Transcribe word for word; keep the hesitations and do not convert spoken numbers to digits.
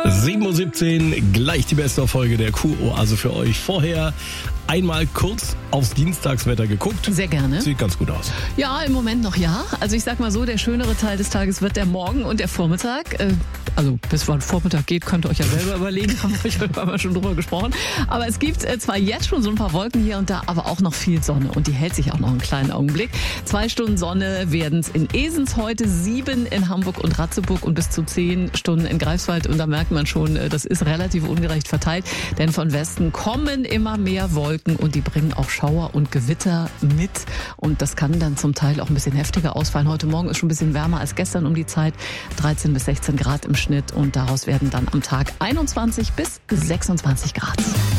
sieben Uhr siebzehn, gleich die beste Folge der Kuroase für euch. Vorher einmal kurz aufs Dienstagswetter geguckt. Sehr gerne. Sieht ganz gut aus. Ja, im Moment noch ja. Also ich sag mal so, der schönere Teil des Tages wird der Morgen und der Vormittag. Also bis wann Vormittag geht, könnt ihr euch ja selber überlegen. Haben wir heute mal schon drüber gesprochen. Aber es gibt zwar jetzt schon so ein paar Wolken hier und da, aber auch noch viel Sonne. Und die hält sich auch noch einen kleinen Augenblick. Zwei Stunden Sonne werden es in Esens heute, sieben in Hamburg und Ratzeburg und bis zu zehn Stunden in Greifswald. Und da merkt man schon, das ist relativ ungerecht verteilt. Denn von Westen kommen immer mehr Wolken. Und die bringen auch Schauer und Gewitter mit. Und das kann dann zum Teil auch ein bisschen heftiger ausfallen. Heute Morgen ist schon ein bisschen wärmer als gestern um die Zeit. dreizehn bis sechzehn Grad im Schnitt. Und daraus werden dann am Tag einundzwanzig bis sechsundzwanzig Grad.